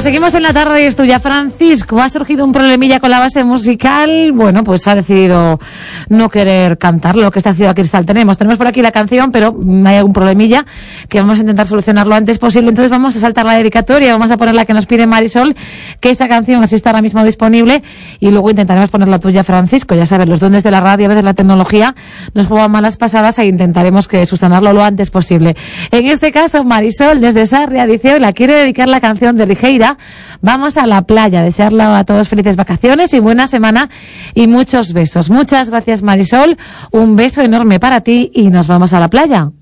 seguimos en la tarde, es tuya. Francisco, ha surgido un problemilla con la base musical. Bueno, pues ha decidido no querer cantar lo que está Ciudad Cristal. Tenemos por aquí la canción, pero hay algún problemilla que vamos a intentar solucionar lo antes posible. Entonces vamos a saltar la dedicatoria, vamos a poner la que nos pide Marisol, que esa canción así está ahora mismo disponible, y luego intentaremos poner la tuya, Francisco. Ya sabes, los duendes de la radio, a veces la tecnología nos juega malas pasadas e intentaremos que subsanarlo lo antes posible. En este caso, Marisol, desde Sarria, dice: la quiere dedicar la canción de Rijeira, Vamos a la playa. Desearle a todos felices vacaciones y buena semana y muchos besos. Muchas gracias, Marisol. Un beso enorme para ti y nos vamos a la playa.